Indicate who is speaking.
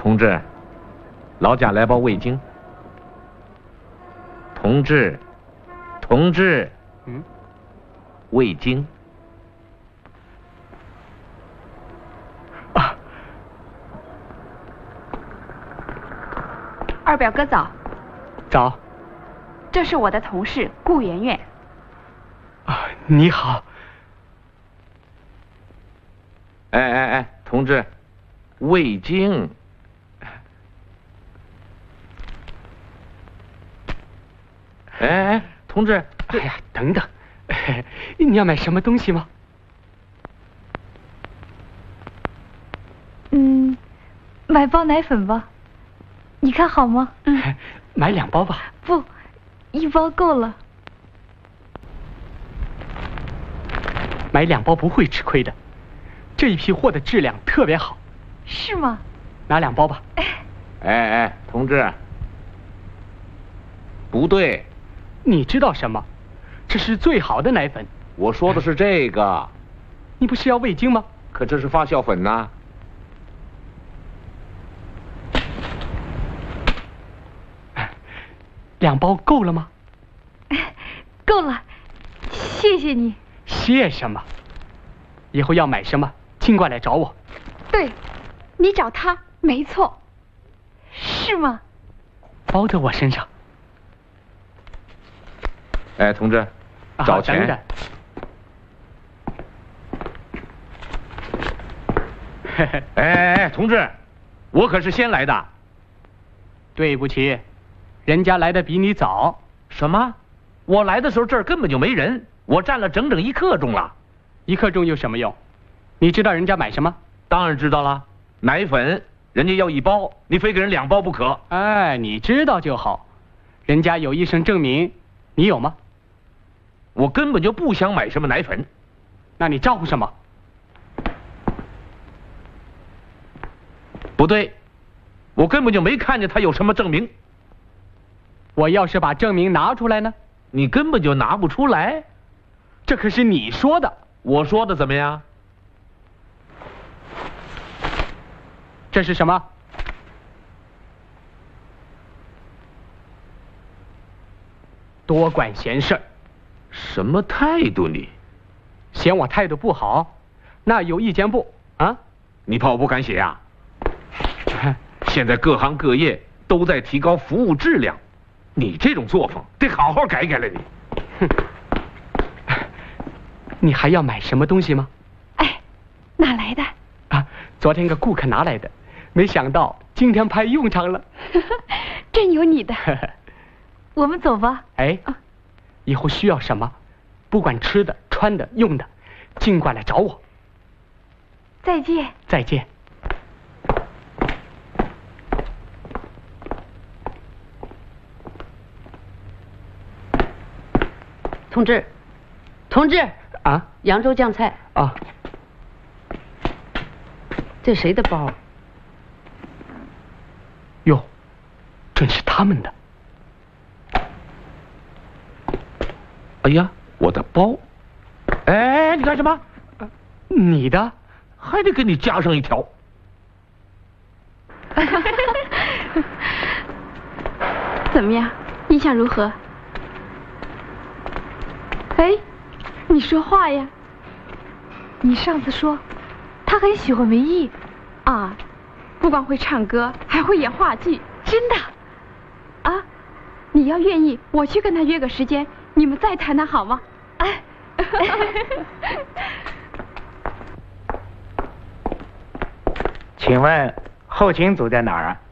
Speaker 1: 同志，劳驾来报味精。同志，味精。
Speaker 2: 啊，
Speaker 3: 二表哥早。
Speaker 2: 早。
Speaker 3: 这是我的同事顾媛媛。
Speaker 2: 啊，你好。
Speaker 1: 哎，同志，味精。哎，同志，
Speaker 2: 哎呀，等等，你要买什么东西吗？
Speaker 4: 买包奶粉吧，你看好吗？
Speaker 2: 买2包吧。
Speaker 4: 不，1包够了。
Speaker 2: 买2包不会吃亏的，这一批货的质量特别好。
Speaker 4: 是吗？
Speaker 2: 拿2包吧。
Speaker 1: 哎，同志，不对。
Speaker 2: 你知道什么？这是最好的奶粉。
Speaker 1: 我说的是这个。
Speaker 2: 你不是要味精吗？
Speaker 1: 可这是发酵粉呐。
Speaker 2: 2包够了吗？
Speaker 4: 够了，谢谢你。
Speaker 2: 谢什么？以后要买什么，尽管来找我。
Speaker 3: 对，你找他没错。
Speaker 4: 是吗？
Speaker 2: 包在我身上。
Speaker 1: 哎，同志，找钱。
Speaker 2: 等等。
Speaker 1: 哎，同志，我可是先来的。
Speaker 2: 对不起，人家来的比你早。
Speaker 1: 什么？我来的时候这儿根本就没人，我站了整整1刻钟了。
Speaker 2: 1刻钟有什么用？你知道人家买什么？
Speaker 1: 当然知道了，奶粉，人家要1包，你非给人2包不可。
Speaker 2: 哎，你知道就好。人家有医生证明，你有吗？
Speaker 1: 我根本就不想买什么奶粉。
Speaker 2: 那你招呼什么？
Speaker 1: 不对，我根本就没看见他有什么证明。
Speaker 2: 我要是把证明拿出来呢？
Speaker 1: 你根本就拿不出来。
Speaker 2: 这可是你说的。
Speaker 1: 我说的怎么样？
Speaker 2: 这是什么？多管闲事。
Speaker 1: 什么态度你？
Speaker 2: 嫌我态度不好？那有意见不？啊？
Speaker 1: 你怕我不敢写啊？现在各行各业都在提高服务质量，你这种作风得好好改改了你。
Speaker 2: 哼！你还要买什么东西吗？
Speaker 3: 哎，哪来的？
Speaker 2: 啊，昨天个顾客拿来的，没想到今天派用场了。
Speaker 3: 真有你的。
Speaker 4: 我们走吧。
Speaker 2: 哎，以后需要什么，不管吃的、穿的、用的，尽管来找我。
Speaker 4: 再见。
Speaker 2: 再见。
Speaker 5: 同志
Speaker 2: 啊，
Speaker 5: 扬州酱菜
Speaker 2: 啊，
Speaker 5: 这谁的包？
Speaker 2: 哟，正是他们的。
Speaker 1: 哎呀，我的包！哎，你干什么？
Speaker 2: 你的？
Speaker 1: 还得给你加上一条。
Speaker 3: 怎么样？印象如何？哎，你说话呀！
Speaker 4: 你上次说他很喜欢文艺
Speaker 3: 啊，不光会唱歌，还会演话剧。
Speaker 4: 真的？
Speaker 3: 啊，你要愿意，我去跟他约个时间，你们再谈谈好吗？
Speaker 4: 哎。
Speaker 6: 请问后勤组在哪儿啊？